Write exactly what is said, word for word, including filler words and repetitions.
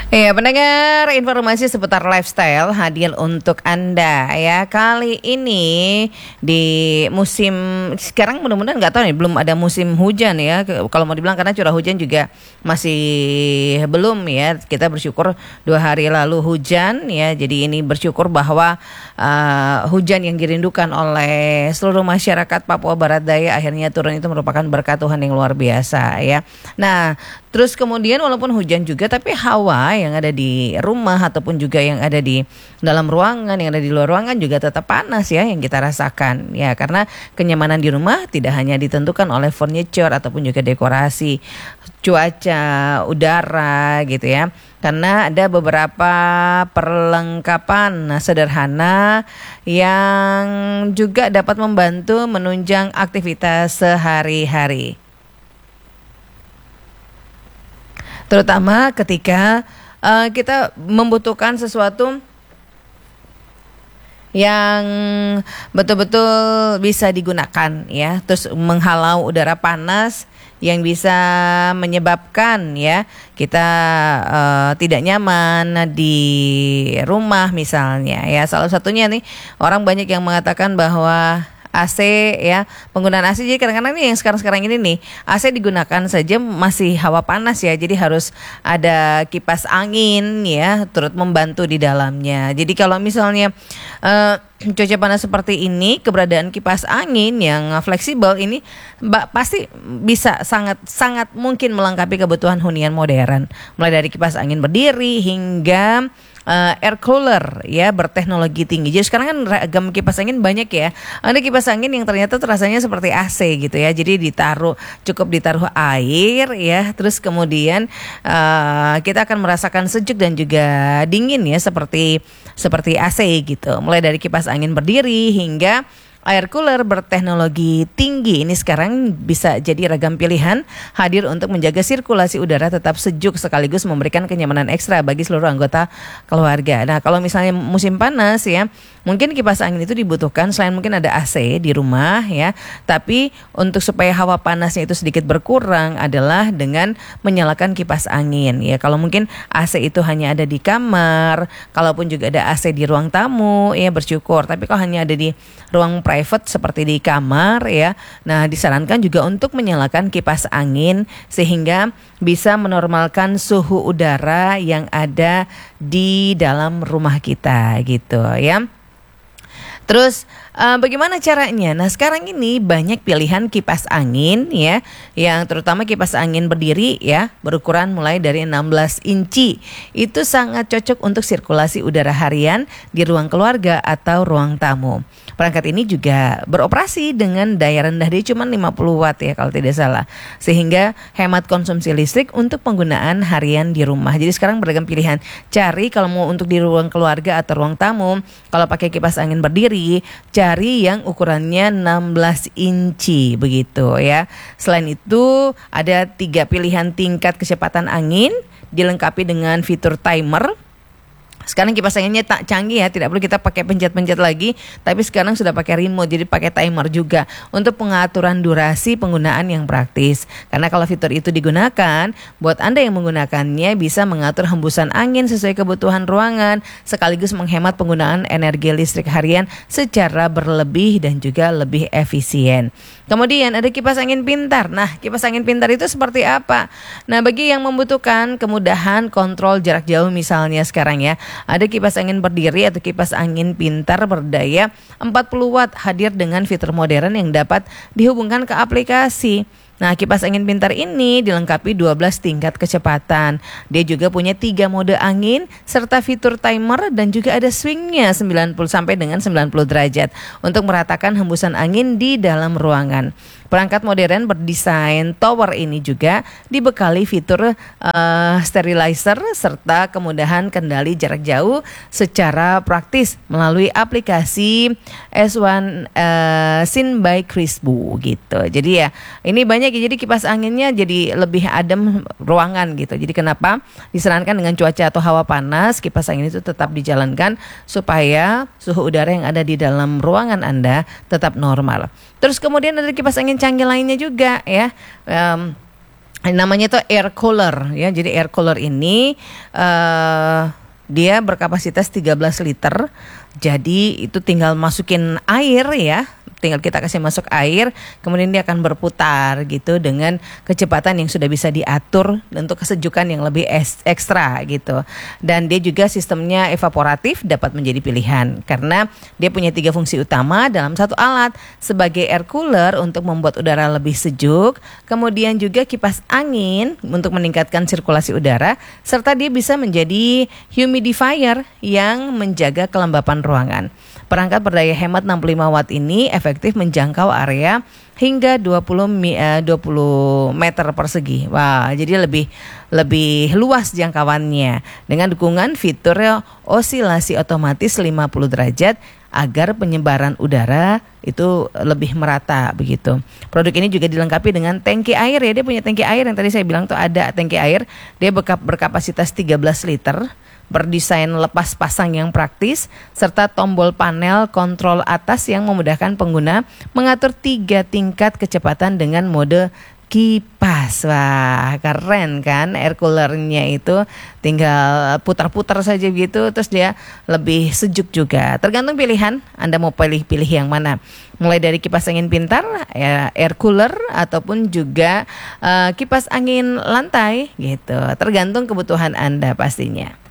Ya, pendengar, informasi seputar lifestyle hadir untuk Anda ya. Kali ini di musim sekarang mudah-mudahan nggak tahu nih, belum ada musim hujan ya. Kalau mau dibilang karena curah hujan juga masih belum ya. Kita bersyukur dua hari lalu hujan ya. Jadi ini bersyukur bahwa uh, hujan yang dirindukan oleh seluruh masyarakat Papua Barat Daya akhirnya turun, itu merupakan berkat Tuhan yang luar biasa ya. Nah, terus kemudian walaupun hujan juga, tapi hawa yang ada di rumah ataupun juga yang ada di dalam ruangan, yang ada di luar ruangan juga tetap panas ya yang kita rasakan ya, karena kenyamanan di rumah tidak hanya ditentukan oleh furniture ataupun juga dekorasi, cuaca, udara gitu ya. Karena ada beberapa perlengkapan sederhana yang juga dapat membantu menunjang aktivitas sehari-hari. Terutama ketika uh, kita membutuhkan sesuatu yang betul-betul bisa digunakan ya, terus menghalau udara panas yang bisa menyebabkan ya kita uh, tidak nyaman di rumah misalnya ya. Salah satunya nih, orang banyak yang mengatakan bahwa A C ya, penggunaan A C. Jadi kadang-kadang nih yang sekarang-sekarang ini nih A C digunakan saja masih hawa panas ya. Jadi harus ada kipas angin ya, turut membantu di dalamnya. Jadi kalau misalnya uh, cuaca panas seperti ini, keberadaan kipas angin yang fleksibel ini mbak pasti bisa sangat sangat mungkin melengkapi kebutuhan hunian modern, mulai dari kipas angin berdiri hingga Uh, air cooler ya berteknologi tinggi. Jadi sekarang kan ragam kipas angin banyak ya. Ada kipas angin yang ternyata rasanya seperti A C gitu ya. Jadi ditaruh cukup ditaruh air ya. Terus kemudian uh, kita akan merasakan sejuk dan juga dingin ya, seperti seperti A C gitu. Mulai dari kipas angin berdiri hingga air cooler berteknologi tinggi ini sekarang bisa jadi ragam pilihan hadir untuk menjaga sirkulasi udara tetap sejuk sekaligus memberikan kenyamanan ekstra bagi seluruh anggota keluarga. Nah, kalau misalnya musim panas ya, mungkin kipas angin itu dibutuhkan selain mungkin ada A C di rumah ya, tapi untuk supaya hawa panasnya itu sedikit berkurang adalah dengan menyalakan kipas angin ya. Kalau mungkin A C itu hanya ada di kamar, kalaupun juga ada A C di ruang tamu ya bersyukur. Tapi kalau hanya ada di ruang private seperti di kamar ya, nah disarankan juga untuk menyalakan kipas angin sehingga bisa menormalkan suhu udara yang ada di dalam rumah kita gitu ya. Terus uh, bagaimana caranya? Nah, sekarang ini banyak pilihan kipas angin ya, yang terutama kipas angin berdiri ya, berukuran mulai dari enam belas inci. Itu sangat cocok untuk sirkulasi udara harian di ruang keluarga atau ruang tamu. Perangkat ini juga beroperasi dengan daya rendah, dia cuma lima puluh watt ya kalau tidak salah, sehingga hemat konsumsi listrik untuk penggunaan harian di rumah. Jadi sekarang beragam pilihan. Cari kalau mau untuk di ruang keluarga atau ruang tamu, kalau pakai kipas angin berdiri, cari yang ukurannya enam belas inci begitu ya. Selain itu ada tiga pilihan tingkat kecepatan angin dilengkapi dengan fitur timer. Sekarang kipas anginnya tak canggih ya, tidak perlu kita pakai pencet-pencet lagi, tapi sekarang sudah pakai remote, jadi pakai timer juga untuk pengaturan durasi penggunaan yang praktis. Karena kalau fitur itu digunakan, buat Anda yang menggunakannya bisa mengatur hembusan angin sesuai kebutuhan ruangan, sekaligus menghemat penggunaan energi listrik harian secara berlebih dan juga lebih efisien. Kemudian ada kipas angin pintar. Nah, kipas angin pintar itu seperti apa? Nah, bagi yang membutuhkan kemudahan kontrol jarak jauh misalnya sekarang ya, ada kipas angin berdiri atau kipas angin pintar berdaya empat puluh watt hadir dengan fitur modern yang dapat dihubungkan ke aplikasi. Nah, kipas angin pintar ini dilengkapi dua belas tingkat kecepatan. Dia juga punya tiga mode angin serta fitur timer dan juga ada swingnya sembilan puluh sampai dengan sembilan puluh derajat untuk meratakan hembusan angin di dalam ruangan. Perangkat modern berdesain tower ini juga dibekali fitur uh, sterilizer serta kemudahan kendali jarak jauh secara praktis melalui aplikasi S satu uh, Syn by Crisbo gitu. Jadi ya ini banyak, jadi kipas anginnya jadi lebih adem ruangan gitu. Jadi kenapa disarankan dengan cuaca atau hawa panas, kipas angin itu tetap dijalankan supaya suhu udara yang ada di dalam ruangan Anda tetap normal. Terus kemudian ada kipas angin canggih lainnya juga ya. Um, namanya tuh air cooler ya. Jadi air cooler ini uh, dia berkapasitas tiga belas liter. Jadi itu tinggal masukin air ya. Tinggal kita kasih masuk air, kemudian dia akan berputar gitu dengan kecepatan yang sudah bisa diatur untuk kesejukan yang lebih es- ekstra gitu. Dan dia juga sistemnya evaporatif dapat menjadi pilihan karena dia punya tiga fungsi utama dalam satu alat, sebagai air cooler untuk membuat udara lebih sejuk, kemudian juga kipas angin untuk meningkatkan sirkulasi udara, serta dia bisa menjadi humidifier yang menjaga kelembapan ruangan. Perangkat berdaya hemat enam puluh lima watt ini efektif menjangkau area hingga dua puluh meter persegi. Wah, jadi lebih lebih luas jangkauannya dengan dukungan fitur osilasi otomatis lima puluh derajat agar penyebaran udara itu lebih merata begitu. Produk ini juga dilengkapi dengan tangki air ya. Dia punya tangki air yang tadi saya bilang tuh ada tangki air. Dia berkapasitas tiga belas liter. Berdesain lepas pasang yang praktis, serta tombol panel kontrol atas yang memudahkan pengguna mengatur tiga tingkat kecepatan dengan mode kipas. Wah, keren kan, air coolernya itu tinggal putar-putar saja gitu, terus dia lebih sejuk juga. Tergantung pilihan, Anda mau pilih-pilih yang mana. Mulai dari kipas angin pintar, ya, air cooler, ataupun juga uh, kipas angin lantai gitu. Tergantung kebutuhan Anda pastinya.